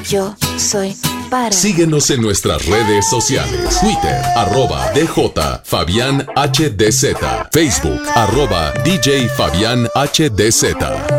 Yo soy para. Síguenos en nuestras redes sociales. Twitter, @DJ Fabián HDZ. Facebook, @DJ Fabián HDZ.